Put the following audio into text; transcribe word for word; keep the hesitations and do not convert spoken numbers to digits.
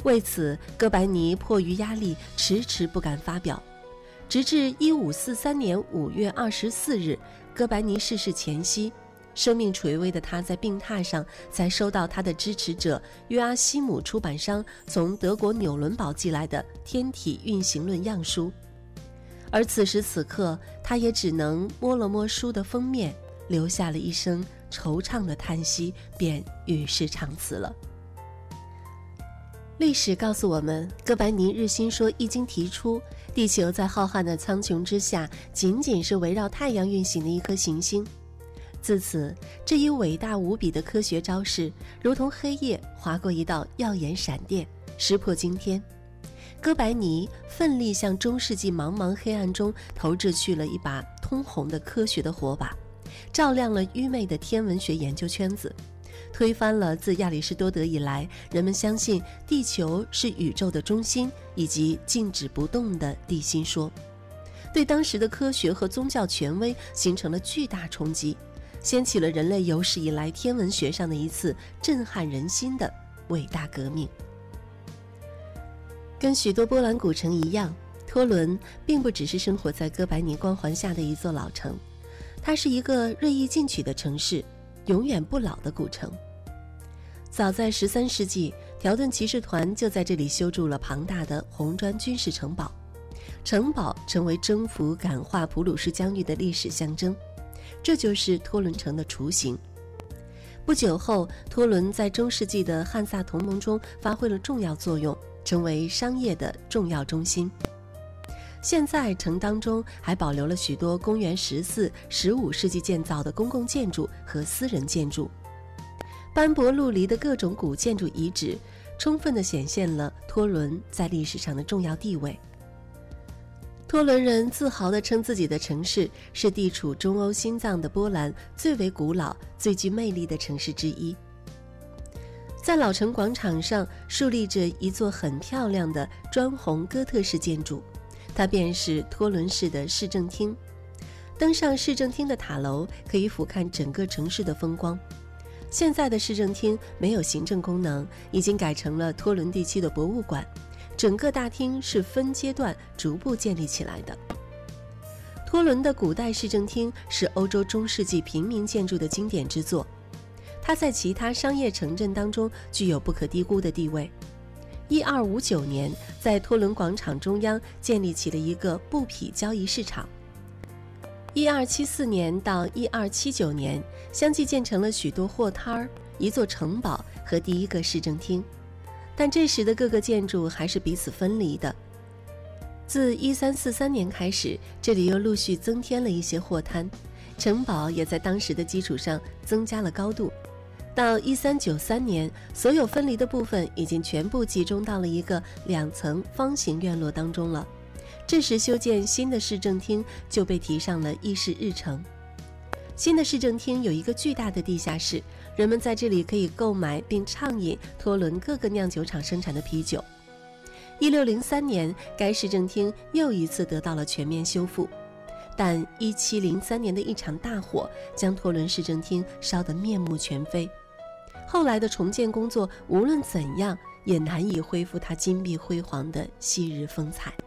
为此，哥白尼迫于压力，迟迟不敢发表。直至一五四三年五月二十四日，哥白尼逝世前夕，生命垂危的他在病榻上才收到他的支持者约阿希姆出版商从德国纽伦堡寄来的《天体运行论》样书。而此时此刻，他也只能摸了摸书的封面，留下了一声惆怅的叹息，便与世长辞了。历史告诉我们，哥白尼日心说一经提出，地球在浩瀚的苍穹之下仅仅是围绕太阳运行的一颗行星。自此，这一伟大无比的科学招式如同黑夜划过一道耀眼闪电，石破惊天。哥白尼奋力向中世纪茫茫黑暗中投掷去了一把通红的科学的火把，照亮了愚昧的天文学研究圈子，推翻了自亚里士多德以来人们相信地球是宇宙的中心以及静止不动的地心说，对当时的科学和宗教权威形成了巨大冲击，掀起了人类有史以来天文学上的一次震撼人心的伟大革命。跟许多波兰古城一样，托伦并不只是生活在哥白尼光环下的一座老城，它是一个锐意进取的城市，永远不老的古城。早在十三世纪，条顿骑士团就在这里修筑了庞大的红砖军事城堡，城堡成为征服感化普鲁士疆域的历史象征，这就是托伦城的雏形。不久后，托伦在中世纪的汉萨同盟中发挥了重要作用，成为商业的重要中心。现在城当中还保留了许多公元十四、十五世纪建造的公共建筑和私人建筑，斑驳陆离的各种古建筑遗址，充分地显现了托伦在历史上的重要地位。托伦人自豪地称自己的城市是地处中欧心脏的波兰最为古老、最具魅力的城市之一。在老城广场上竖立着一座很漂亮的砖红哥特式建筑，它便是托伦市的市政厅。登上市政厅的塔楼，可以俯瞰整个城市的风光。现在的市政厅没有行政功能，已经改成了托伦地区的博物馆。整个大厅是分阶段逐步建立起来的。托伦的古代市政厅是欧洲中世纪平民建筑的经典之作，它在其他商业城镇当中具有不可低估的地位。一二五九年，在托伦广场中央建立起了一个布匹交易市场。一二七四年到一二七九年，相继建成了许多货摊儿、一座城堡和第一个市政厅。但这时的各个建筑还是彼此分离的。自一三四三年开始，这里又陆续增添了一些货摊，城堡也在当时的基础上增加了高度。到一三九三年，所有分离的部分已经全部集中到了一个两层方形院落当中了。这时修建新的市政厅就被提上了议事日程。新的市政厅有一个巨大的地下室，人们在这里可以购买并畅饮托伦各个酿酒厂生产的啤酒。一六零三年，该市政厅又一次得到了全面修复，但一七零三年的一场大火将托伦市政厅烧得面目全非。后来的重建工作无论怎样也难以恢复它金碧辉煌的昔日风采。